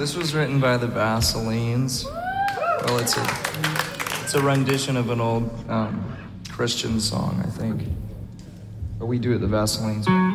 This was written by the Vaselines. Well, it's a rendition of an old Christian song, I think. But we do it the Vaselines way.